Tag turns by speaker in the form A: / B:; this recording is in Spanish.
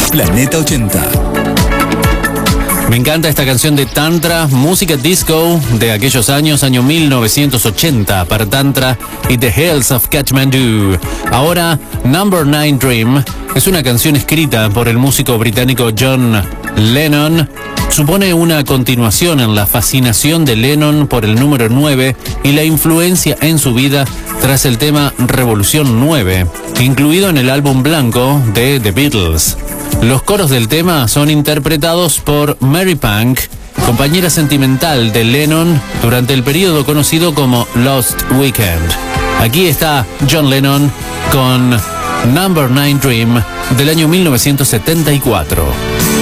A: Planeta 80.
B: Me encanta esta canción de Tantra, música disco de aquellos años, año 1980 para Tantra y The Hills of Kathmandu. Ahora, Number 9 Dream es una canción escrita por el músico británico John Lennon. Supone una continuación en la fascinación de Lennon por el número 9 y la influencia en su vida tras el tema Revolución 9, incluido en el álbum blanco de The Beatles. Los coros del tema son interpretados por Mary Punk, compañera sentimental de Lennon durante el periodo conocido como Lost Weekend. Aquí está John Lennon con Number 9 Dream del año 1974.